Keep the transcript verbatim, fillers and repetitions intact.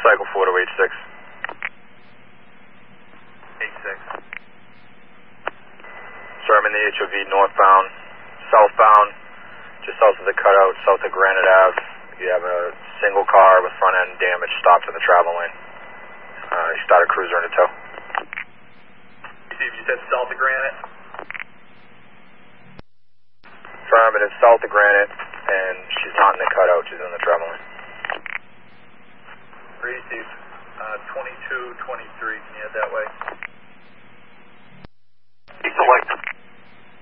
Cycle four to eight six. eight six. Sir, I'm in the H O V northbound, southbound, just south of the cutout, south of Granite Ave. You have a single car with front end damage stopped in the travel lane. Uh, you started cruiser in a tow. Steve, you said south of Granite? Firm, it is south of Granite, and she's not in the cutout, she's in the travel lane. Read, Steve. Uh, twenty-two twenty-three, can you have that